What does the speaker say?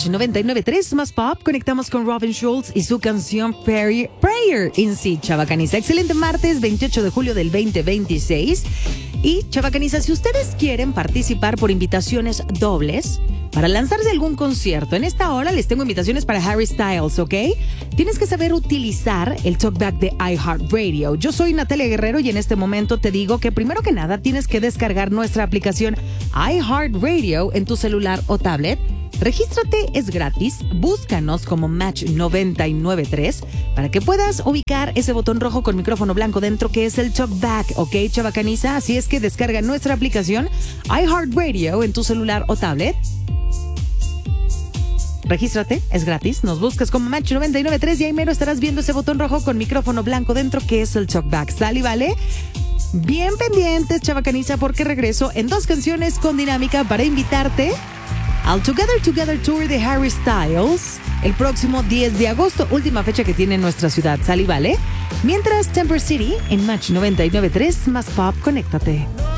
Match 99.3 más pop. Conectamos con Robin Schulz y su canción Prayer in Sí, Chavacaniza. Excelente martes, 28 de julio del 2026. Y Chavacaniza, si ustedes quieren participar por invitaciones dobles para lanzarse a algún concierto, en esta hora les tengo invitaciones para Harry Styles, ¿ok? Tienes que saber utilizar el talkback de iHeartRadio. Yo soy Natalia Guerrero y en este momento te digo que primero que nada tienes que descargar nuestra aplicación iHeartRadio en tu celular o tablet. Regístrate, es gratis. Búscanos como Match 99.3 para que puedas ubicar ese botón rojo con micrófono blanco dentro que es el talkback, ¿ok, Chavacaniza? Así es que descarga nuestra aplicación iHeartRadio en tu celular o tablet. Regístrate, es gratis, nos buscas como Match 99.3 y ahí mero estarás viendo ese botón rojo con micrófono blanco dentro que es el talkback. ¿Sale y vale? Bien pendientes, Chavacaniza, porque regreso en 2 canciones con dinámica para invitarte al Together Tour de Harry Styles el próximo 10 de agosto, última fecha que tiene en nuestra ciudad. ¿Sale y vale? Mientras, Temper City en Match 99.3 más pop, conéctate.